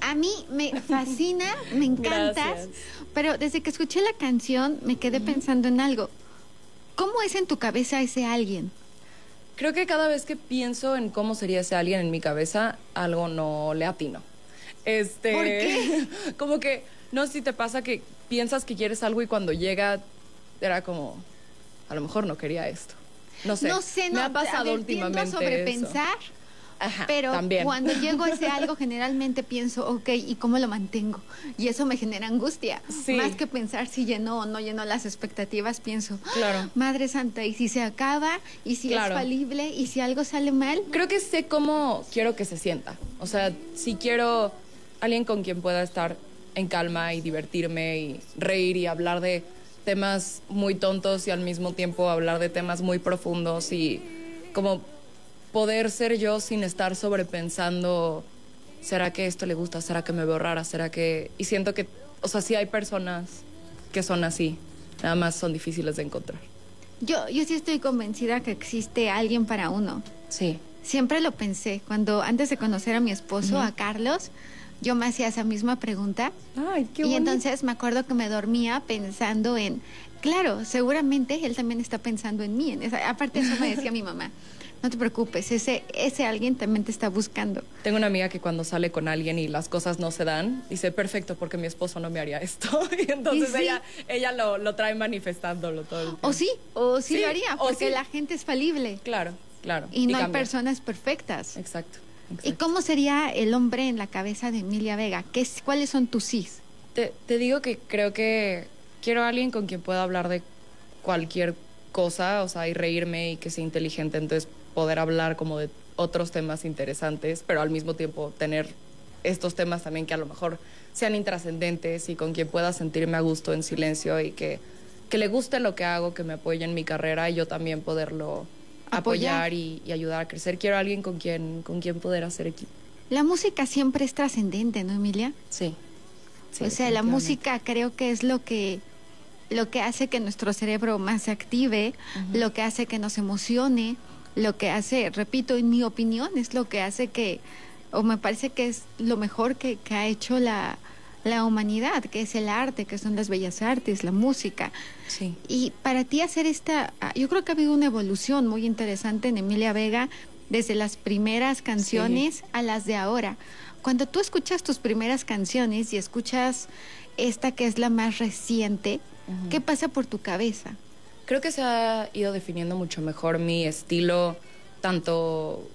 A mí me fascina, me encantas, Gracias. pero desde que escuché la canción me quedé pensando en algo. ¿Cómo es en tu cabeza ese alguien? Creo que cada vez que pienso en cómo sería ese alguien en mi cabeza, algo no le atino. ¿Por qué? Como que, no sé si te pasa que piensas que quieres algo y cuando llega, era como, a lo mejor no quería esto. No sé. No sé, Me no, ha pasado a ver, últimamente tiendo a sobrepensar. eso. Ajá, Pero también. cuando llego a ese algo, generalmente pienso, ok, ¿y cómo lo mantengo? Y eso me genera angustia. Sí. Más que pensar si llenó o no llenó las expectativas, pienso, Claro. Madre Santa, ¿y si se acaba? ¿Y si Claro. es falible? ¿Y si algo sale mal? Creo que sé cómo quiero que se sienta. O sea, si quiero alguien con quien pueda estar en calma y divertirme y reír y hablar de temas muy tontos y al mismo tiempo hablar de temas muy profundos y como poder ser yo sin estar sobrepensando, ¿será que esto le gusta? ¿Será que me veo rara? ¿Será que...? Y siento que, o sea, sí hay personas que son así, nada más son difíciles de encontrar. Yo sí estoy convencida que existe alguien para uno. Sí. Siempre lo pensé. Cuando antes de conocer a mi esposo, a Carlos, yo me hacía esa misma pregunta. Ay, qué Y bonito. entonces me acuerdo que me dormía pensando en, claro, seguramente él también está pensando en mí. Aparte eso me decía mi mamá. No te preocupes, ese alguien también te está buscando. Tengo una amiga que cuando sale con alguien y las cosas no se dan, dice, perfecto, porque mi esposo no me haría esto. Y entonces ¿Y sí? ella lo trae manifestándolo todo el tiempo. O sí lo haría, o porque sí. la gente es falible. Claro, claro. Y no hay cambia. personas perfectas. Exacto. ¿Y cómo sería el hombre en la cabeza de Emilia Vega? ¿Cuáles son tus sís? Te digo que creo que quiero a alguien con quien pueda hablar de cualquier cosa, o sea, y reírme y que sea inteligente, entonces poder hablar como de otros temas interesantes, pero al mismo tiempo tener estos temas también que a lo mejor sean intrascendentes y con quien pueda sentirme a gusto en silencio y que le guste lo que hago, que me apoye en mi carrera y yo también poderlo apoyar y ayudar a crecer. Quiero a alguien con quien poder hacer equipo. La música siempre es trascendente, ¿no, Emilia? Sí. O sea, la música creo que es lo que hace que nuestro cerebro más se active, lo que hace que nos emocione, lo que hace, repito, en mi opinión, es lo que hace o me parece que es lo mejor que ha hecho la humanidad, que es el arte, que son las bellas artes, la música. Sí. Y para ti hacer yo creo que ha habido una evolución muy interesante en Emilia Vega, desde las primeras canciones a las de ahora. Cuando tú escuchas tus primeras canciones y escuchas esta que es la más reciente, ¿qué pasa por tu cabeza? Creo que se ha ido definiendo mucho mejor mi estilo, tanto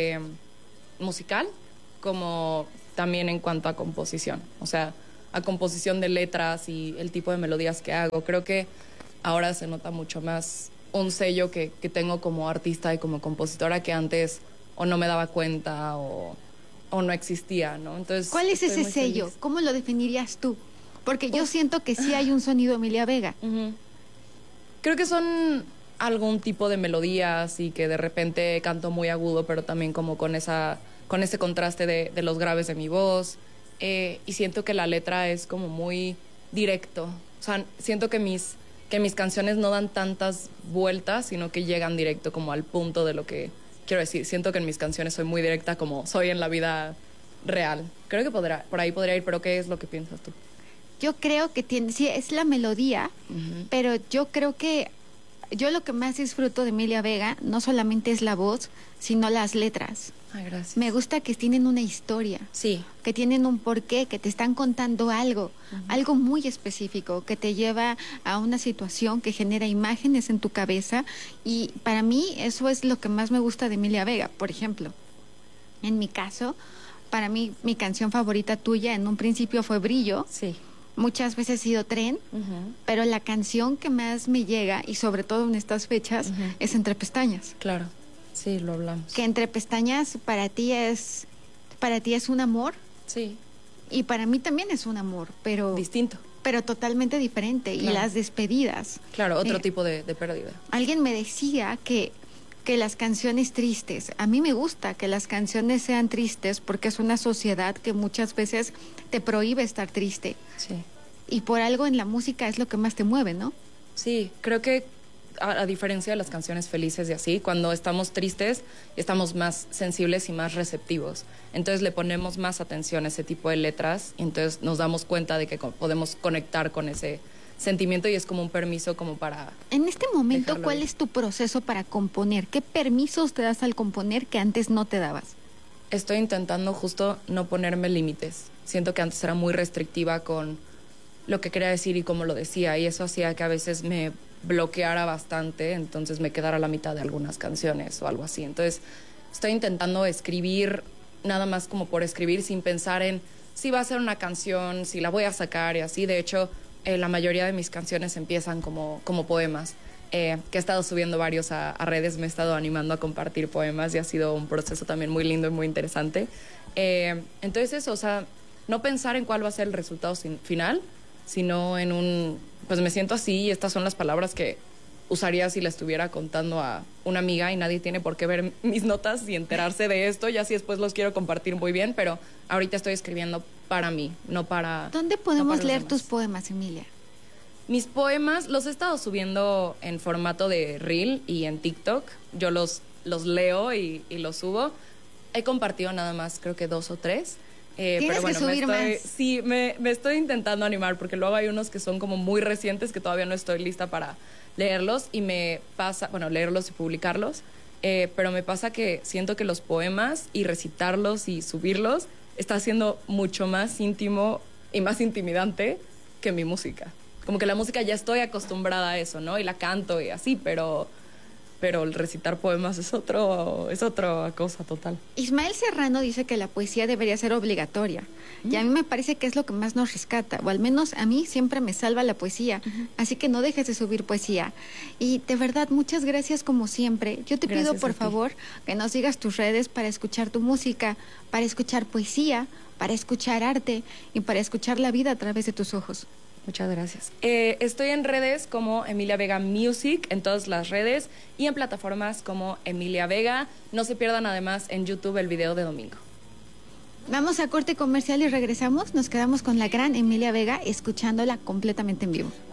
musical como también en cuanto a composición. O sea, a composición de letras y el tipo de melodías que hago. Creo que ahora se nota mucho más un sello que tengo como artista y como compositora que antes o no me daba cuenta o no existía, ¿no? Entonces, ¿cuál es ese muy sello? feliz. ¿Cómo lo definirías tú? Porque yo siento que sí hay un sonido Emilia Vega. Creo que son algún tipo de melodías y que de repente canto muy agudo, pero también como con ese contraste de los graves de mi voz. Y siento que la letra es como muy directo. O sea, siento que mis canciones no dan tantas vueltas, sino que llegan directo como al punto de lo que quiero decir. Siento que en mis canciones soy muy directa como soy en la vida real. Creo que por ahí podría ir, pero ¿qué es lo que piensas tú? Yo creo que sí, es la melodía, pero yo creo que yo lo que más disfruto de Emilia Vega no solamente es la voz, sino las letras. Ay, gracias. Me gusta que tienen una historia, Sí. que tienen un porqué, que te están contando algo, algo muy específico, que te lleva a una situación que genera imágenes en tu cabeza, y para mí eso es lo que más me gusta de Emilia Vega. Por ejemplo, en mi caso, para mí mi canción favorita tuya en un principio fue Brillo. Sí. Muchas veces ha sido Tren, pero la canción que más me llega, y sobre todo en estas fechas, es Entre Pestañas. Claro, sí, lo hablamos. Que Entre Pestañas para ti es un amor, Sí. y para mí también es un amor, pero Distinto. pero totalmente diferente. Claro. Y las despedidas. Claro, otro tipo de pérdida. Alguien me decía que las canciones tristes, a mí me gusta que las canciones sean tristes porque es una sociedad que muchas veces te prohíbe estar triste. Sí. Y por algo en la música es lo que más te mueve, ¿no? Sí, creo que a diferencia de las canciones felices y así, cuando estamos tristes estamos más sensibles y más receptivos. Entonces le ponemos más atención a ese tipo de letras y entonces nos damos cuenta de que podemos conectar con ese sentimiento y es como un permiso como para... En este momento, ¿cuál ir. es tu proceso para componer? ¿Qué permisos te das al componer que antes no te dabas? Estoy intentando justo no ponerme límites. Siento que antes era muy restrictiva con lo que quería decir y cómo lo decía, y eso hacía que a veces me bloqueara bastante, entonces me quedara a la mitad de algunas canciones o algo así. Entonces estoy intentando escribir nada más como por escribir, sin pensar en si va a ser una canción, si la voy a sacar y así. De hecho, la mayoría de mis canciones empiezan como poemas, que he estado subiendo varios a redes, me he estado animando a compartir poemas y ha sido un proceso también muy lindo y muy interesante. Entonces eso, o sea, no pensar en cuál va a ser el resultado final, sino en pues me siento así y estas son las palabras que usaría si la estuviera contando a una amiga y nadie tiene por qué ver mis notas y enterarse de esto, ya si después los quiero compartir muy bien, pero ahorita estoy escribiendo para mí, no para... ¿Dónde podemos leer demás. tus poemas, Emilia? Mis poemas los he estado subiendo en formato de reel y en TikTok, yo los leo y los subo. He compartido nada más, creo que 2 o 3. Tienes pero bueno, que subir más. Sí, me estoy intentando animar porque luego hay unos que son como muy recientes que todavía no estoy lista para leerlos y me pasa, bueno, leerlos y publicarlos, pero me pasa que siento que los poemas y recitarlos y subirlos está siendo mucho más íntimo y más intimidante que mi música. Como que la música ya estoy acostumbrada a eso, ¿no? Y la canto y así, pero el recitar poemas es otra cosa total. Ismael Serrano dice que la poesía debería ser obligatoria. Y a mí me parece que es lo que más nos rescata, o al menos a mí siempre me salva la poesía. Así que no dejes de subir poesía. Y de verdad, muchas gracias como siempre. Yo te pido, por favor, que nos digas tus redes para escuchar tu música, para escuchar poesía, para escuchar arte y para escuchar la vida a través de tus ojos. Muchas gracias. Estoy en redes como Emilia Vega Music, en todas las redes, y en plataformas como Emilia Vega. No se pierdan además en YouTube el video de domingo. Vamos a corte comercial y regresamos. Nos quedamos con la gran Emilia Vega escuchándola completamente en vivo.